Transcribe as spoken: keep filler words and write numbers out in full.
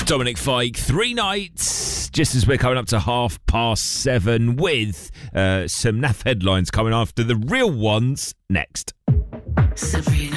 Dominic Fike, three nights, just as we're coming up to half past seven with uh, some naff headlines coming after the real ones next. Sabrina.